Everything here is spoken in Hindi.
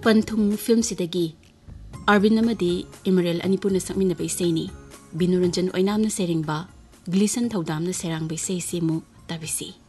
पंथुम फिल्म सिदगी अरविंद अमदी इमरेल अनिपुन सकमिन बैसेनी बिनुरंजन ओइनामन सेरिंगबा ग्लिसन थौदामन सेरांग बैसे सिमु ताबिसी।